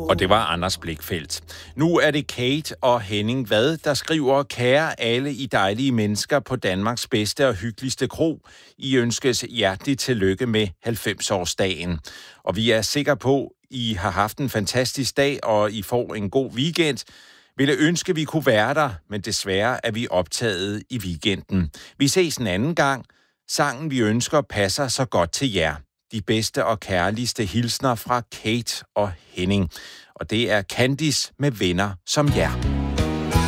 Og det var Anders Blichfeldt. Nu er det Kate og Henning Vad, der skriver: Kære alle I dejlige mennesker på Danmarks bedste og hyggeligste kro. I ønskes hjerteligt tillykke med 90-årsdagen. Og vi er sikre på, I har haft en fantastisk dag, og I får en god weekend. Ville ønske, vi kunne være der, men desværre er vi optaget i weekenden. Vi ses en anden gang. Sangen, vi ønsker, passer så godt til jer. De bedste og kærligste hilsner fra Kate og Henning. Og det er Candice med venner som jer.